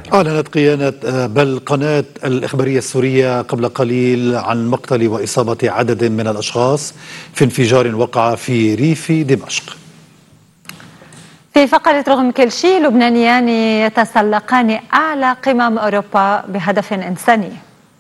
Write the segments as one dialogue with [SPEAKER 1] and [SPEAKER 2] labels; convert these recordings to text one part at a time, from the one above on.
[SPEAKER 1] أعلنت قناة الإخبارية السورية قبل قليل عن مقتل وإصابة عدد من الأشخاص في انفجار وقع في ريف دمشق.
[SPEAKER 2] في فقرة رغم كل شيء، لبنانيان يتسلقان أعلى قمم أوروبا بهدف إنساني.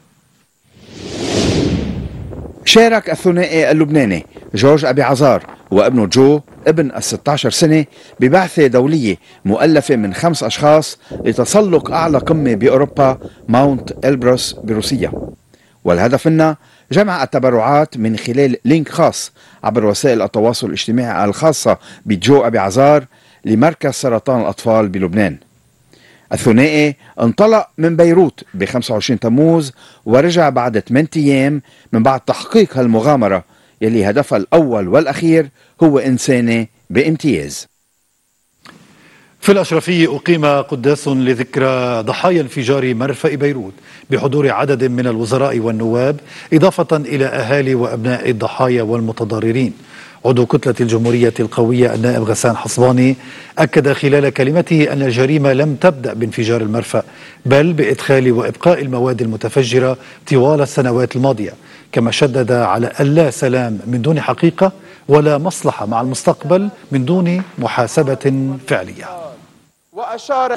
[SPEAKER 3] شارك الثنائي اللبناني جورج أبي عزار وابنه جو ابن 16 سنة ببعثة دولية مؤلفة من 5 أشخاص لتسلق أعلى قمة بأوروبا ماونت إلبروس بروسيا، والهدف منها جمع التبرعات من خلال لينك خاص عبر وسائل التواصل الاجتماعي الخاصة بجو أبي عزار لمركز سرطان الأطفال بلبنان. الثنائي انطلق من بيروت ب 25 تموز ورجع بعد 8 أيام من بعد تحقيق هالمغامرة يلي هدفها الأول والأخير هو إنساني بامتياز.
[SPEAKER 1] في الأشرفية أقيم قداس لذكرى ضحايا انفجار مرفأ بيروت بحضور عدد من الوزراء والنواب، إضافة إلى أهالي وأبناء الضحايا والمتضررين. عضو كتلة الجمهورية القوية النائب غسان حصباني أكد خلال كلمته أن الجريمة لم تبدأ بانفجار المرفأ، بل بإدخال وإبقاء المواد المتفجرة طوال السنوات الماضية، كما شدد على اللا سلام من دون حقيقة ولا مصلحة مع المستقبل من دون محاسبة فعلية.
[SPEAKER 4] وأشار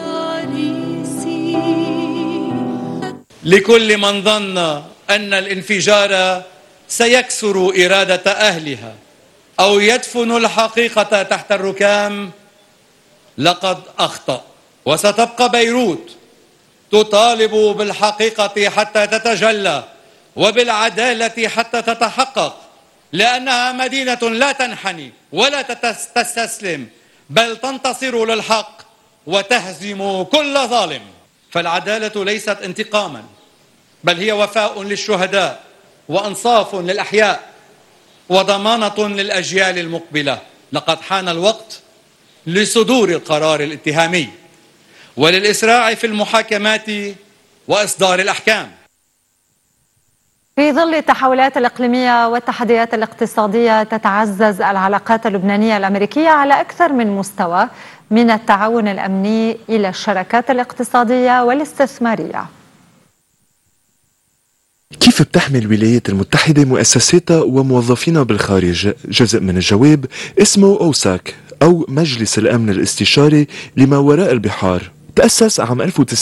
[SPEAKER 4] لكل من ظن أن الانفجار سيكسر إرادة أهلها أو يدفن الحقيقة تحت الركام لقد أخطأ، وستبقى بيروت تطالب بالحقيقة حتى تتجلى وبالعدالة حتى تتحقق، لأنها مدينة لا تنحني ولا تستسلم، بل تنتصر للحق وتهزم كل ظالم. فالعدالة ليست انتقاما، بل هي وفاء للشهداء وأنصاف للأحياء وضمانة للأجيال المقبلة. لقد حان الوقت لصدور القرار الاتهامي وللإسراع في المحاكمات وإصدار الأحكام.
[SPEAKER 2] في ظل التحولات الإقليمية والتحديات الاقتصادية، تتعزز العلاقات اللبنانية الأمريكية على أكثر من مستوى، من التعاون الأمني إلى الشراكات الاقتصادية والاستثمارية.
[SPEAKER 5] كيف بتحمل الولايات المتحدة مؤسساتها وموظفينها بالخارج؟ جزء من الجواب اسمه أوساك أو مجلس الأمن الاستشاري لما وراء البحار. تأسس عام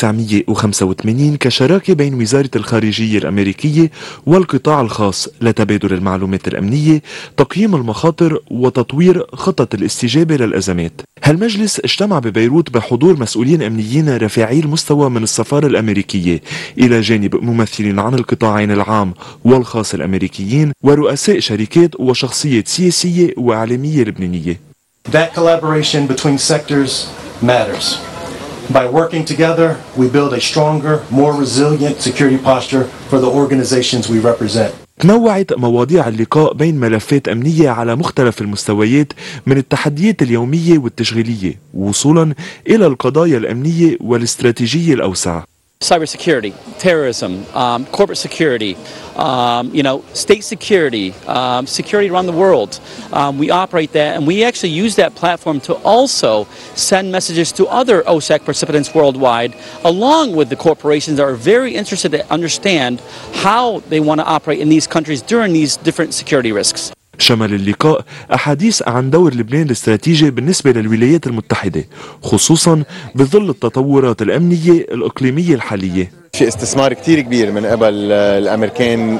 [SPEAKER 5] 1985 كشراكة بين وزارة الخارجية الأمريكية والقطاع الخاص لتبادل المعلومات الأمنية، تقييم المخاطر وتطوير خطط الاستجابة للأزمات. هالمجلس اجتمع ببيروت بحضور مسؤولين أمنيين رفيعي المستوى من السفارة الأمريكية، إلى جانب ممثلين عن القطاعين العام والخاص الأمريكيين ورؤساء شركات وشخصيات سياسية وإعلامية لبنانية.
[SPEAKER 6] That collaboration between sectors matters. By working together, we build a stronger, more resilient security posture for the organizations we represent.
[SPEAKER 5] تنوعت مواضيع اللقاء بين ملفات أمنية على مختلف المستويات، من التحديات اليومية والتشغيلية وصولا إلى القضايا الأمنية والاستراتيجية الأوسع.
[SPEAKER 7] Cybersecurity, terrorism, corporate security, state security, security around the world. We operate that, and we actually use that platform to also send messages to other OSAC participants worldwide, along with the corporations that are very interested to understand how they want to operate in these countries during these different security risks.
[SPEAKER 5] شمل اللقاء أحاديث عن دور لبنان الاستراتيجي بالنسبة للولايات المتحدة، خصوصا بظل التطورات الأمنية الإقليمية الحالية.
[SPEAKER 8] في استثمار كتير كبير من قبل الأمريكان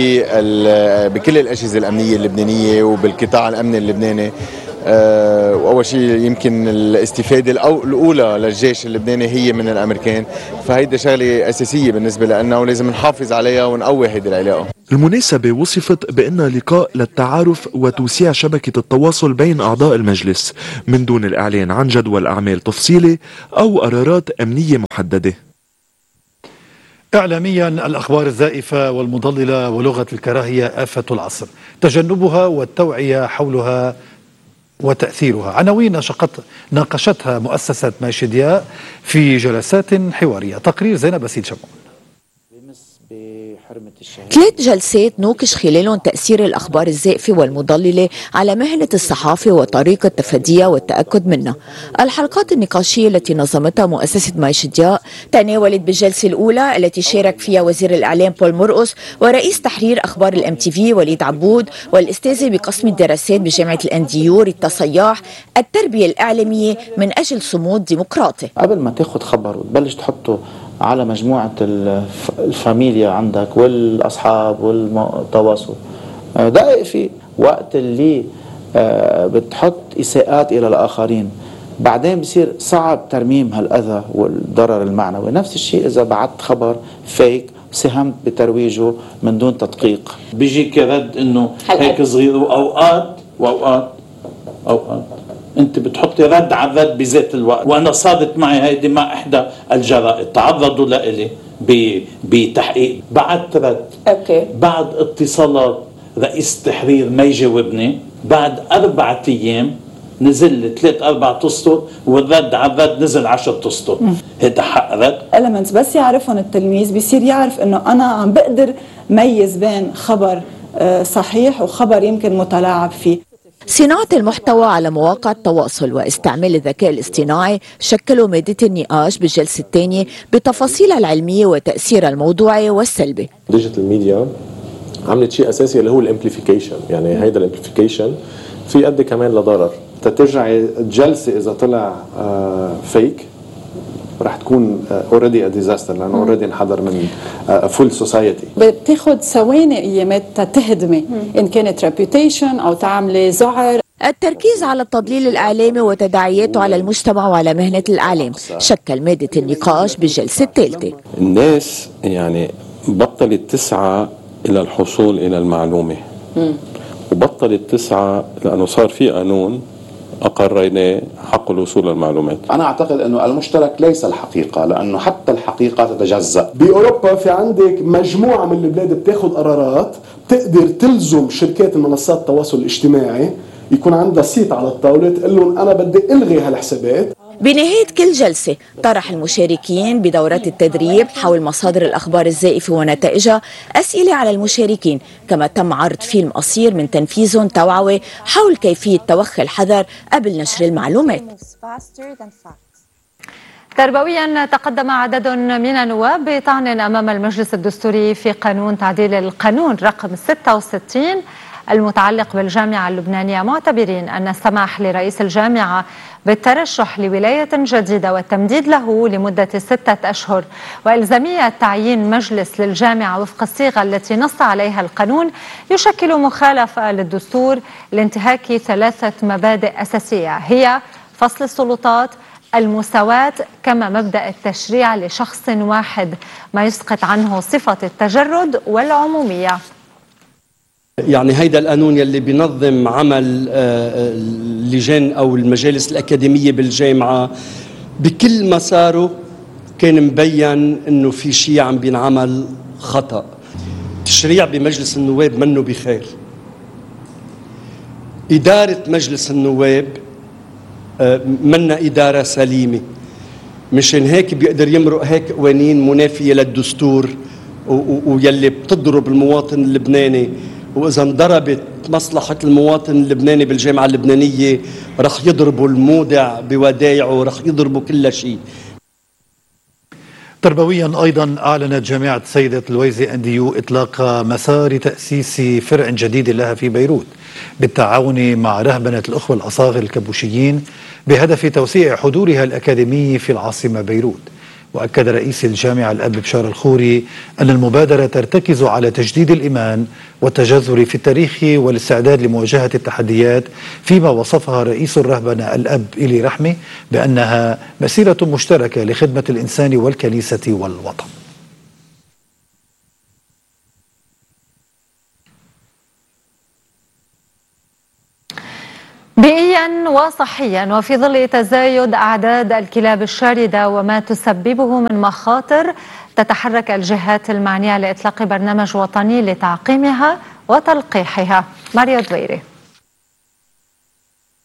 [SPEAKER 8] بكل الأجهزة الأمنية اللبنانية وبالقطاع الأمني اللبناني. وأول شيء يمكن الاستفادة الأولى للجيش اللبناني هي من الأمريكان، فهيدا شغلة أساسية بالنسبة لنا ولازم نحافظ عليها ونقوي هيدي العلاقة.
[SPEAKER 5] المناسبة وصفت بأنها لقاء للتعارف وتوسيع شبكة التواصل بين أعضاء المجلس من دون الإعلان عن جدول أعمال تفصيلي أو قرارات أمنية محددة.
[SPEAKER 1] إعلاميا، الأخبار الزائفة والمضللة ولغة الكراهية آفة العصر، تجنبها والتوعية حولها وتأثيرها، عناوين ناقشتها مؤسسة ماشيديا في جلسات حوارية. تقرير زينب باسيل شمعون.
[SPEAKER 9] 3 جلسات نوقش خلالهم تأثير الأخبار الزائفة والمضللة على مهنة الصحافة وطريقة تفاديها والتأكد منها. الحلقات النقاشية التي نظمتها مؤسسة مايشدياء تناولت بالجلسة الأولى التي شارك فيها وزير الإعلام بول مرقص ورئيس تحرير أخبار الMTV وليد عبود والأستاذة بقسم الدراسات بجامعة الأنديو ريتا صياح التربية الإعلامية من أجل صمود ديمقراطي.
[SPEAKER 10] قبل ما تاخد خبر وتبلش تحطه على مجموعة الفاميليا عندك والأصحاب والتواصل، دقق فيه. وقت اللي بتحط إساءات إلى الآخرين بعدين بصير صعب ترميم هالأذى والضرر المعنوي. نفس الشيء إذا بعت خبر فيك ساهمت بترويجه من دون تدقيق،
[SPEAKER 11] بيجيك رد إنه هيك صغير. وأوقات انت بتحطي رد على الرد بذات الوقت. وانا صارت معي هيدي مع احدى الجرائد، تعرضوا لإلي بتحقيق، بعد رد بعد اتصالات رئيس تحرير ما يجاوبني، بعد 4 أيام نزل 3-4 اسطر والرد على الرد نزل 10 اسطر. هذا حق رد
[SPEAKER 12] elements بس يعرفهم التلميذ بيصير يعرف انه انا عم بقدر ميز بين خبر صحيح وخبر يمكن متلاعب فيه.
[SPEAKER 9] صناعة المحتوى على مواقع التواصل واستعمال الذكاء الاصطناعي شكلوا مادة النقاش بالجلسة الثانية بتفاصيلها العلمية وتأثيرها الموضوعي والسلبي.
[SPEAKER 13] ديجيتال ميديا عملت شيء أساسي اللي هو الامبليفيكيشن، يعني هيدا الامبليفيكيشن في قد كمان لضرر. ترجعي الجلسة إذا طلع فيك رح تكون اوريدي ا ديزاستر، لانه اوريدي انحدر من فول سوسايتي.
[SPEAKER 12] بتاخذ ثواني ايامات تهدمي ان كانت ريبيوتيشن او تعملي ذعر.
[SPEAKER 9] التركيز على التضليل الإعلامي وتداعياته على المجتمع وعلى مهنة الإعلام شكل مادة النقاش بالجلسة الثالثة.
[SPEAKER 14] الناس يعني بطلت تسعى إلى الحصول إلى المعلومة، وبطلت تسعى لأنه صار في قانون أقريناه حق الوصول للمعلومات.
[SPEAKER 15] أنا أعتقد أنه المشترك ليس الحقيقة، لأنه حتى الحقيقة تتجزأ. بأوروبا في عندك مجموعة من البلاد بتاخد قرارات تقدر تلزم شركات المنصات التواصل الاجتماعي يكون عندها صيت على الطاولة تقول لهم أنا بدي ألغي هالحسابات.
[SPEAKER 9] بنهاية كل جلسة طرح المشاركين بدورات التدريب حول مصادر الأخبار الزائفة ونتائجها أسئلة على المشاركين، كما تم عرض فيلم قصير من تنفيذهم توعوي حول كيفية توخي الحذر قبل نشر المعلومات.
[SPEAKER 2] تربويا تقدم عدد من النواب بطعن أمام المجلس الدستوري في قانون تعديل القانون رقم 66 المتعلق بالجامعة اللبنانية، معتبرين أن السماح لرئيس الجامعة بالترشح لولاية جديدة والتمديد له لمدة 6 أشهر وإلزامية تعيين مجلس للجامعة وفق الصيغة التي نص عليها القانون يشكل مخالفة للدستور لانتهاك 3 مبادئ أساسية، هي فصل السلطات، المساواة، كما مبدأ التشريع لشخص واحد ما يسقط عنه صفة التجرد والعمومية.
[SPEAKER 16] يعني هيدا القانون يلي بينظم عمل اللجان أو المجالس الأكاديمية بالجامعة بكل مساره كان مبين إنه في شيء عم بينعمل خطأ. تشريع بمجلس النواب منه بخير، إدارة مجلس النواب منا إدارة سليمة، مشان هيك بيقدر يمرق هيك قوانين منافية للدستور ويلي بتضرب المواطن اللبناني، وإذا انضربت مصلحة المواطن اللبناني بالجامعة اللبنانية رح يضربوا المودع بودايعه، رح يضربوا كل شيء.
[SPEAKER 1] تربويا أيضا أعلنت جامعة سيدة لويزي أنديو إطلاق مسار تأسيس فرع جديد لها في بيروت بالتعاون مع رهبنة الأخوة الأصاغر الكبوشيين بهدف توسيع حضورها الأكاديمي في العاصمة بيروت. وأكد رئيس الجامعة الأب بشار الخوري أن المبادرة ترتكز على تجديد الإيمان والتجذر في التاريخ والاستعداد لمواجهة التحديات، فيما وصفها رئيس الرهبنة الأب إلي رحمي بأنها مسيرة مشتركة لخدمة الإنسان والكنيسة والوطن.
[SPEAKER 2] بيئيا وصحيا وفي ظل تزايد أعداد الكلاب الشاردة وما تسببه من مخاطر، تتحرك الجهات المعنية لإطلاق برنامج وطني لتعقيمها وتلقيحها. ماريا دويري.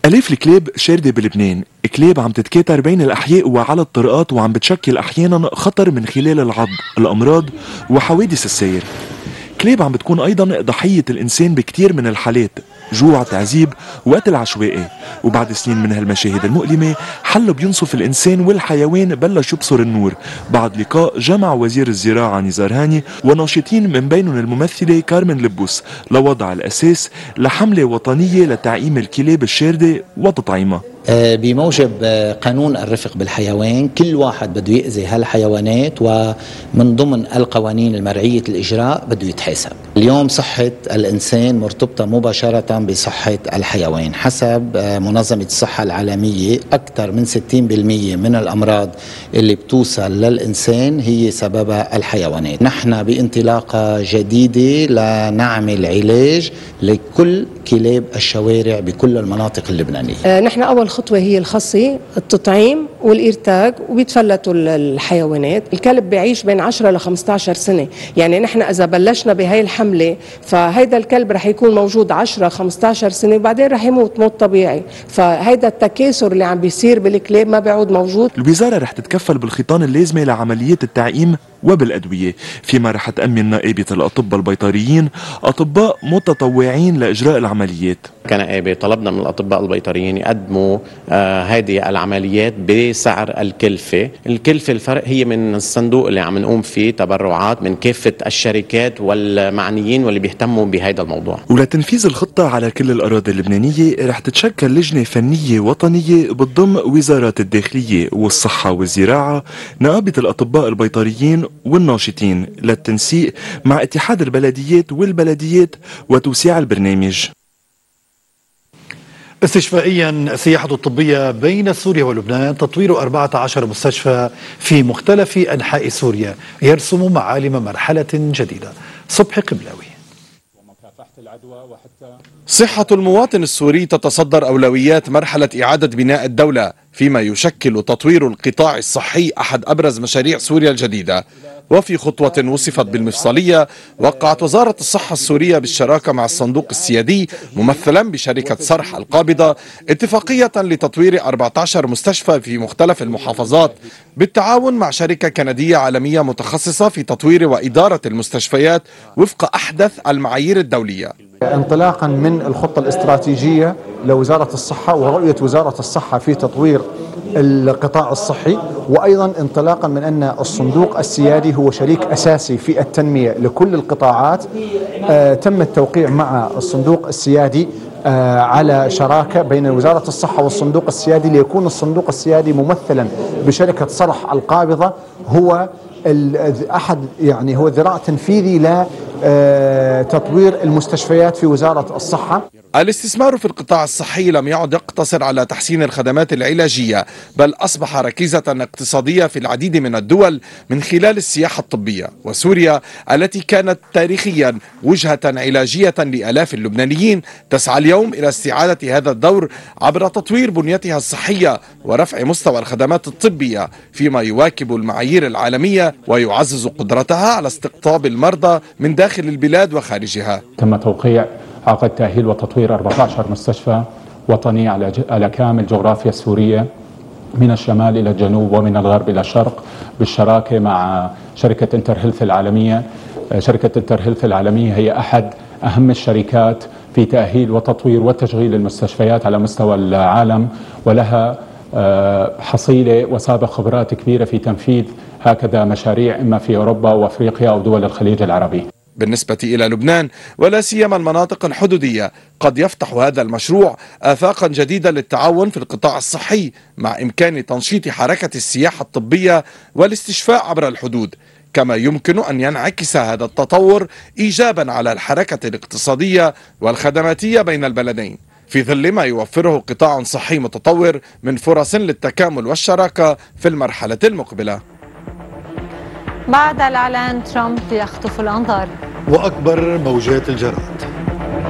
[SPEAKER 5] آلاف الكلاب شاردة بلبنان، كلاب عم تتكاثر بين الأحياء وعلى الطرقات وعم بتشكل أحيانا خطر من خلال العض، الأمراض وحوادث السير. كلاب عم بتكون أيضا ضحية الإنسان بكتير من الحالات، جوع، تعذيب وقتل عشوائي. وبعد سنين من هالمشاهد المؤلمة حل بينصف الإنسان والحيوان بلش يبصر النور بعد لقاء جمع وزير الزراعة نزار هاني وناشطين من بينهم الممثلة كارمن لبوس لوضع الأساس لحملة وطنية لتعقيم الكلاب الشاردة وتطعيمها.
[SPEAKER 17] بموجب قانون الرفق بالحيوان كل واحد بده يأذي هالحيوانات ومن ضمن القوانين المرعية الإجراء بده يتحاسب. اليوم صحة الإنسان مرتبطة مباشرة بصحة الحيوان. حسب منظمة الصحة العالمية أكثر من 60% من الأمراض اللي بتوصل للإنسان هي سببها الحيوانات. نحن بانطلاقة جديدة لنعمل علاج لكل كلاب الشوارع بكل المناطق اللبنانية.
[SPEAKER 18] نحن أول خطوة هي الخصي، التطعيم والإرتاج، وبيتفلتوا الحيوانات. الكلب بيعيش بين 10 ل 15 سنة، يعني نحن إذا بلشنا بهاي الحملة فهيدا الكلب رح يكون موجود 10-15 سنة وبعدين رح يموت موت طبيعي. فهيدا التكاثر اللي عم بيصير بالكلاب ما بيعود موجود.
[SPEAKER 5] الوزارة رح تتكفل بالخيطان اللازمة لعمليات التعقيم وبالأدوية، فيما رح تأمن نائبة الأطباء البيطريين أطباء متطوعين لإجراء العمليات.
[SPEAKER 19] كنائبة طلبنا من الأطباء البيطريين يقدموا هذه العمليات بسعر الكلفة. الفرق هي من الصندوق اللي عم نقوم فيه تبرعات من كافة الشركات والمعنيين واللي بيهتموا بهذا الموضوع.
[SPEAKER 5] ولتنفيذ الخطة على كل الأراضي اللبنانية رح تتشكل لجنة فنية وطنية بتضم وزارات الداخلية والصحة والزراعة، نقابة الأطباء البيطريين والناشطين للتنسيق مع اتحاد البلديات والبلديات وتوسيع البرنامج.
[SPEAKER 1] استشفائيا السياحة الطبية بين سوريا ولبنان، تطوير 14 مستشفى في مختلف أنحاء سوريا يرسم معالم مرحلة جديدة. صبحي قبلاوي.
[SPEAKER 20] صحة المواطن السوري تتصدر أولويات مرحلة إعادة بناء الدولة، فيما يشكل تطوير القطاع الصحي أحد أبرز مشاريع سوريا الجديدة. وفي خطوة وصفت بالمفصلية، وقعت وزارة الصحة السورية بالشراكة مع الصندوق السيادي ممثلا بشركة صرح القابضة اتفاقية لتطوير 14 مستشفى في مختلف المحافظات بالتعاون مع شركة كندية عالمية متخصصة في تطوير وإدارة المستشفيات وفق أحدث المعايير الدولية.
[SPEAKER 21] انطلاقا من الخطة الاستراتيجية لوزارة الصحة ورؤية وزارة الصحة في تطوير القطاع الصحي، وأيضا انطلاقا من أن الصندوق السيادي هو شريك أساسي في التنمية لكل القطاعات، تم التوقيع مع الصندوق السيادي على شراكة بين وزارة الصحة والصندوق السيادي، ليكون الصندوق السيادي ممثلا بشركة صرح القابضة هو أحد، يعني هو ذراع تنفيذي لتطوير المستشفيات في وزارة الصحة.
[SPEAKER 20] الاستثمار في القطاع الصحي لم يعد يقتصر على تحسين الخدمات العلاجية، بل أصبح ركيزة اقتصادية في العديد من الدول من خلال السياحة الطبية. وسوريا التي كانت تاريخيا وجهة علاجية لآلاف اللبنانيين تسعى اليوم إلى استعادة هذا الدور عبر تطوير بنيتها الصحية ورفع مستوى الخدمات الطبية، فيما يواكب المعايير العالمية ويعزز قدرتها على استقطاب المرضى من داخل البلاد وخارجها.
[SPEAKER 22] تم توقيع عقد تأهيل وتطوير 14 مستشفى وطني على كامل جغرافيا السورية من الشمال إلى الجنوب ومن الغرب إلى الشرق، بالشراكة مع شركة انتر هيلث العالمية. شركة انتر هيلث العالمية هي أحد أهم الشركات في تأهيل وتطوير وتشغيل المستشفيات على مستوى العالم، ولها حصيلة وسابق خبرات كبيرة في تنفيذ هكذا مشاريع إما في أوروبا وأفريقيا أو دول الخليج العربي.
[SPEAKER 20] بالنسبة إلى لبنان ولا سيما المناطق الحدودية، قد يفتح هذا المشروع آفاقا جديدة للتعاون في القطاع الصحي، مع إمكان تنشيط حركة السياحة الطبية والاستشفاء عبر الحدود، كما يمكن أن ينعكس هذا التطور إيجابا على الحركة الاقتصادية والخدماتية بين البلدين، في ظل ما يوفره قطاع صحي متطور من فرص للتكامل والشراكة في المرحلة المقبلة.
[SPEAKER 2] بعد الإعلان ترامب يخطف الأنظار
[SPEAKER 1] وأكبر موجات الجرائم.